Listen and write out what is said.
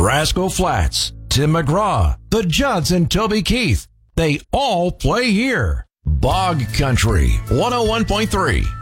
Rascal Flatts, Tim McGraw, the Judds and Toby Keith. They all play here. Bog Country 101.3.